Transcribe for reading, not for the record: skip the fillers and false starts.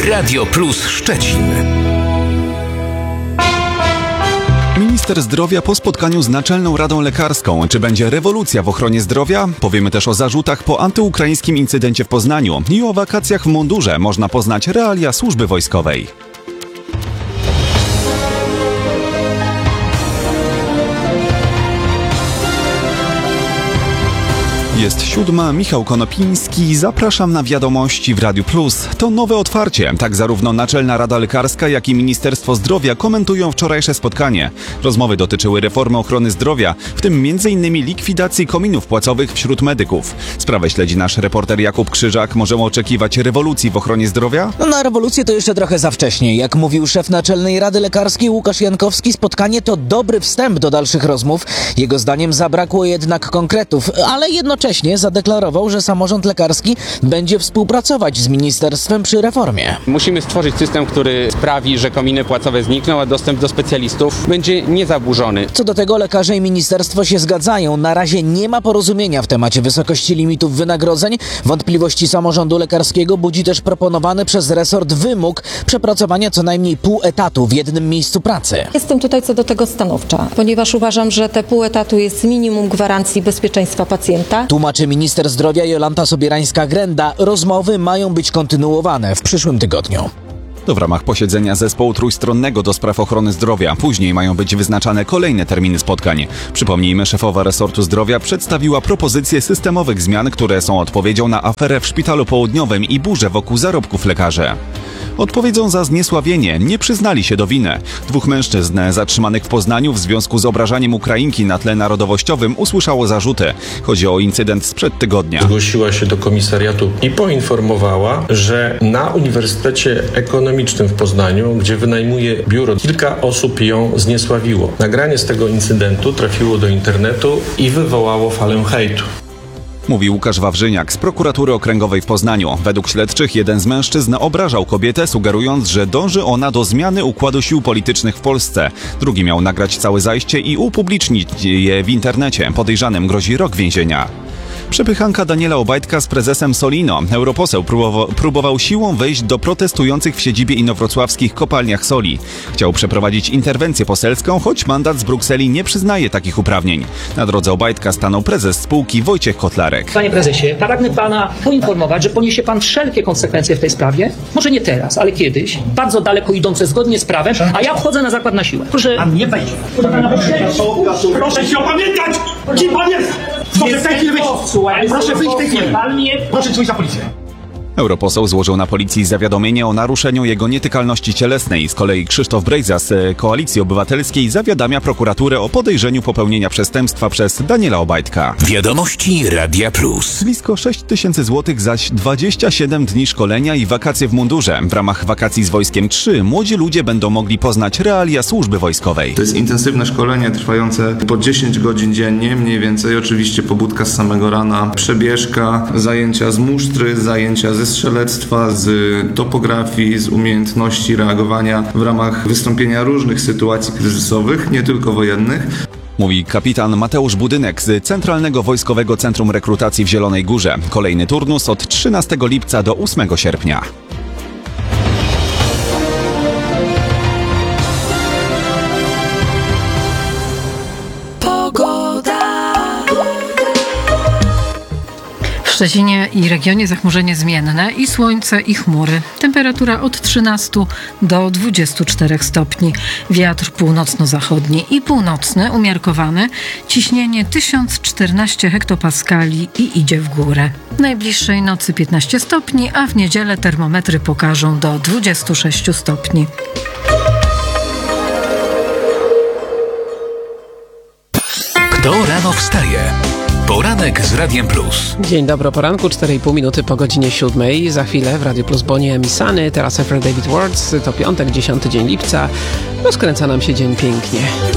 Radio Plus Szczecin. Minister zdrowia po spotkaniu z Naczelną Radą Lekarską. Czy będzie rewolucja w ochronie zdrowia? Powiemy też o zarzutach po antyukraińskim incydencie w Poznaniu i o wakacjach w mundurze. Można poznać realia służby wojskowej. Jest 7, Michał Konopiński. Zapraszam na wiadomości w Radiu Plus. To nowe otwarcie. Tak zarówno Naczelna Rada Lekarska, jak i Ministerstwo Zdrowia komentują wczorajsze spotkanie. Rozmowy dotyczyły reformy ochrony zdrowia, w tym m.in. likwidacji kominów płacowych wśród medyków. Sprawę śledzi nasz reporter Jakub Krzyżak. Możemy oczekiwać rewolucji w ochronie zdrowia? Na rewolucję to jeszcze trochę za wcześnie. Jak mówił szef Naczelnej Rady Lekarskiej Łukasz Jankowski, spotkanie to dobry wstęp do dalszych rozmów. Jego zdaniem zabrakło jednak konkretów, ale jednocześnie zadeklarował, że samorząd lekarski będzie współpracować z ministerstwem przy reformie. Musimy stworzyć system, który sprawi, że kominy płacowe znikną, a dostęp do specjalistów będzie niezaburzony. Co do tego lekarze i ministerstwo się zgadzają. Na razie nie ma porozumienia w temacie wysokości limitów wynagrodzeń. Wątpliwości samorządu lekarskiego budzi też proponowany przez resort wymóg przepracowania co najmniej pół etatu w jednym miejscu pracy. Jestem tutaj co do tego stanowcza, ponieważ uważam, że te pół etatu jest minimum gwarancji bezpieczeństwa pacjenta. Tłumaczy minister zdrowia Jolanta Sobierańska-Grenda. Rozmowy mają być kontynuowane w przyszłym tygodniu. To w ramach posiedzenia zespołu trójstronnego do spraw ochrony zdrowia. Później mają być wyznaczane kolejne terminy spotkań. Przypomnijmy, szefowa resortu zdrowia przedstawiła propozycje systemowych zmian, które są odpowiedzią na aferę w Szpitalu Południowym i burzę wokół zarobków lekarzy. Odpowiedzią za zniesławienie nie przyznali się do winy. 2 mężczyzn zatrzymanych w Poznaniu w związku z obrażaniem Ukrainki na tle narodowościowym usłyszało zarzuty. Chodzi o incydent sprzed tygodnia. Zgłosiła się do komisariatu i poinformowała, że na Uniwersytecie Ekonomicznym w Poznaniu, gdzie wynajmuje biuro, kilka osób ją zniesławiło. Nagranie z tego incydentu trafiło do internetu i wywołało falę hejtu. Mówi Łukasz Wawrzyniak z prokuratury okręgowej w Poznaniu. Według śledczych jeden z mężczyzn obrażał kobietę, sugerując, że dąży ona do zmiany układu sił politycznych w Polsce. Drugi miał nagrać całe zajście i upublicznić je w internecie. Podejrzanym grozi rok więzienia. Przepychanka Daniela Obajtka z prezesem Solino. Europoseł próbował siłą wejść do protestujących w siedzibie inowrocławskich kopalniach soli. Chciał przeprowadzić interwencję poselską, choć mandat z Brukseli nie przyznaje takich uprawnień. Na drodze Obajtka stanął prezes spółki Wojciech Kotlarek. Panie prezesie, pragnę pana poinformować, że poniesie pan wszelkie konsekwencje w tej sprawie. Może nie teraz, ale kiedyś. Bardzo daleko idące zgodnie z prawem, a ja wchodzę na zakład na siłę. Proszę... Pan nie wejdzie. Proszę się opamiętać! Kim pan jest? Proszę w tej chwili wyjść! Proszę wyjść w tej chwili! Proszę dzwonić na policję! Europoseł złożył na policji zawiadomienie o naruszeniu jego nietykalności cielesnej. Z kolei Krzysztof Brejza z Koalicji Obywatelskiej zawiadamia prokuraturę o podejrzeniu popełnienia przestępstwa przez Daniela Obajtka. Wiadomości Radia Plus. Blisko 6 000 złotych, zaś 27 dni szkolenia i wakacje w mundurze. W ramach wakacji z Wojskiem 3 młodzi ludzie będą mogli poznać realia służby wojskowej. To jest intensywne szkolenie trwające po 10 godzin dziennie, mniej więcej. Oczywiście pobudka z samego rana, przebieżka, zajęcia z musztry, zajęcia ze strzelectwa, z topografii, z umiejętności reagowania w ramach wystąpienia różnych sytuacji kryzysowych, nie tylko wojennych. Mówi kapitan Mateusz Budynek z Centralnego Wojskowego Centrum Rekrutacji w Zielonej Górze. Kolejny turnus od 13 lipca do 8 sierpnia. W Szczecinie i regionie zachmurzenie zmienne i słońce i chmury. Temperatura od 13 do 24 stopni. Wiatr północno-zachodni i północny umiarkowany. Ciśnienie 1014 hektopaskali i idzie w górę. Najbliższej nocy 15 stopni, a w niedzielę termometry pokażą do 26 stopni. Kto rano wstaje? Poranek z Radiem Plus. Dzień dobry, poranku, 4,5 minuty po godzinie 7. Za chwilę w Radiu Plus Bonnie Misany, teraz Efra David Wards, to piątek, 10 dzień lipca. Rozkręca nam się dzień pięknie.